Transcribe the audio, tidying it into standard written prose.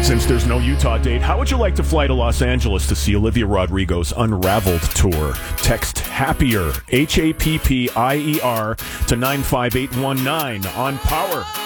Since there's no Utah date, how would you like to fly to Los Angeles to see Olivia Rodrigo's Unraveled tour? Text HAPPIER, HAPPIER, to 95819 on Power.